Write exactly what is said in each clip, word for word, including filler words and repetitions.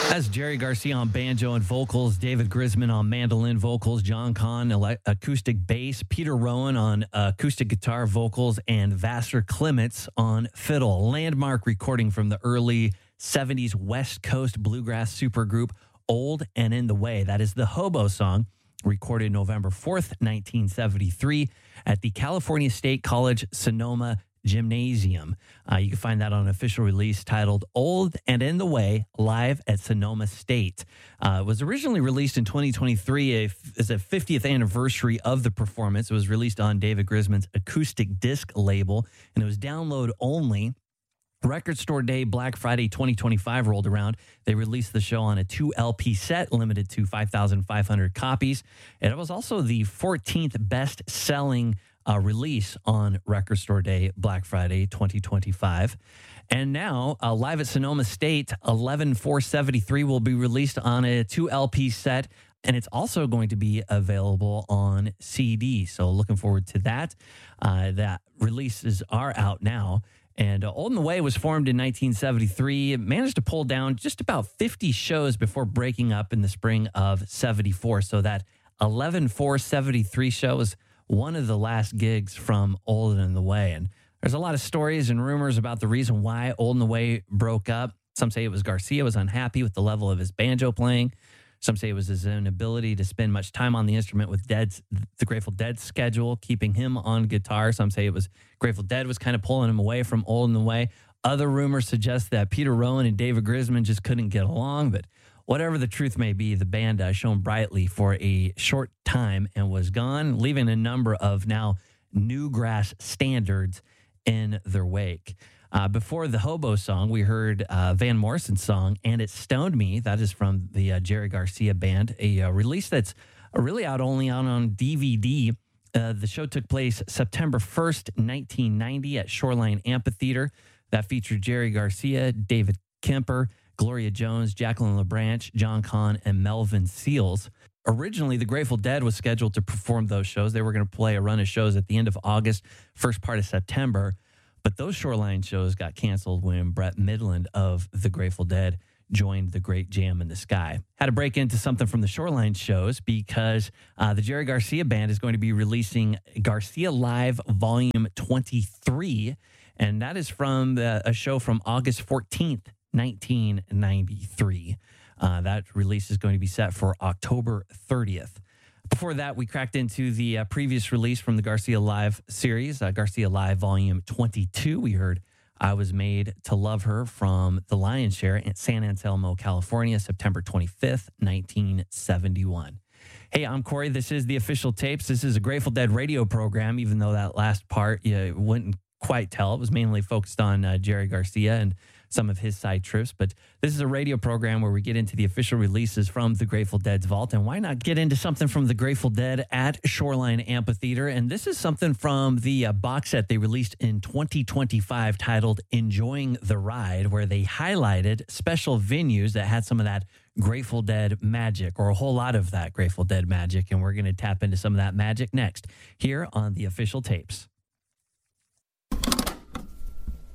That's Jerry Garcia on banjo and vocals, David Grisman on mandolin vocals, John Kahn ele- acoustic bass, Peter Rowan on acoustic guitar vocals, and Vassar Clements on fiddle. Landmark recording from the early seventies West Coast bluegrass supergroup Old and in the Way. That is the Hobo Song, recorded November fourth, nineteen seventy-three at the California State College Sonoma Gymnasium. Uh, you can find that on an official release titled Old and in the Way, live at Sonoma State. Uh, it was originally released in twenty twenty-three as a fiftieth anniversary of the performance. It was released on David Grisman's acoustic disc label, and it was download only. Record Store Day, Black Friday twenty twenty-five rolled around. They released the show on a two L P set, limited to five thousand five hundred copies. And it was also the fourteenth best-selling uh, release on Record Store Day, Black Friday twenty twenty-five. And now, uh, live at Sonoma State, eleven four seventy-three will be released on a two L P set. And it's also going to be available on C D. So looking forward to that. Uh, that releases are out now. And uh, Old and the Way was formed in nineteen seventy-three. It managed to pull down just about fifty shows before breaking up in the spring of seventy-four. So that eleven four seventy-three show was one of the last gigs from Old and the Way. And there's a lot of stories and rumors about the reason why Old and the Way broke up. Some say it was Garcia was unhappy with the level of his banjo playing. Some say it was his inability to spend much time on the instrument with Dead's, the Grateful Dead schedule, keeping him on guitar. Some say it was Grateful Dead was kind of pulling him away from Old and the Way. Other rumors suggest that Peter Rowan and David Grisman just couldn't get along. But whatever the truth may be, the band uh, shone brightly for a short time and was gone, leaving a number of now newgrass standards in their wake. Uh, before the Hobo Song, we heard uh, Van Morrison's song, And It Stoned Me. That is from the uh, Jerry Garcia Band, a uh, release that's really out only out on D V D. Uh, the show took place September first, nineteen ninety at Shoreline Amphitheater. That featured Jerry Garcia, David Kemper, Gloria Jones, Jacqueline LeBranch, John Kahn, and Melvin Seals. Originally, the Grateful Dead was scheduled to perform those shows. They were going to play a run of shows at the end of August, first part of September. But those Shoreline shows got canceled when Brett Midland of the Grateful Dead joined the Great Jam in the Sky. Had to break into something from the Shoreline shows because uh, the Jerry Garcia Band is going to be releasing Garcia Live Volume twenty-three, and that is from the, a show from August fourteenth, nineteen ninety-three. Uh, that release is going to be set for October thirtieth. Before that, we cracked into the uh, previous release from the Garcia Live series, uh, Garcia Live Volume twenty-two. We heard I Was Made to Love Her from the Lion's Share in San Anselmo, California, September twenty-fifth, nineteen seventy-one. Hey, I'm Corey. This is The Official Tapes. This is a Grateful Dead radio program, even though that last part you wouldn't quite tell. It was mainly focused on uh, Jerry Garcia and some of his side trips, but this is a radio program where we get into the official releases from the Grateful Dead's vault, and why not get into something from the Grateful Dead at Shoreline Amphitheater? And this is something from the uh, box set they released in twenty twenty-five titled Enjoying the Ride, where they highlighted special venues that had some of that Grateful Dead magic, or a whole lot of that Grateful Dead magic, and we're going to tap into some of that magic next here on The Official Tapes.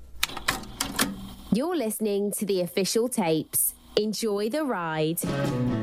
You're listening to The Official Tapes. Enjoy the ride.